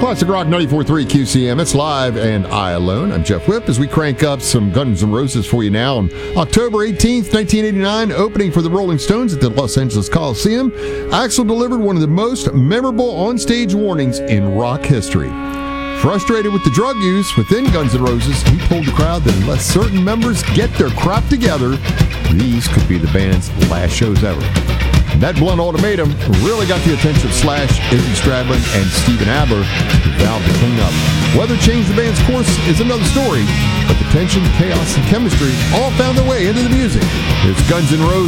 Classic Rock 94.3 QCM. It's live and I alone. I'm Jeff Whip as we crank up some Guns N' Roses for you now on October 18th, 1989, opening for the Rolling Stones at the Los Angeles Coliseum. Axl delivered one of the most memorable on-stage warnings in rock history. Frustrated with the drug use within Guns N' Roses, he told the crowd that unless certain members get their crap together, these could be the band's last shows ever. That blunt ultimatum really got the attention of Slash, Izzy Stradlin, and Steven Adler, who vowed to clean up. Whether it changed the band's course is another story, but the tension, chaos, and chemistry all found their way into the music. It's Guns N' Roses.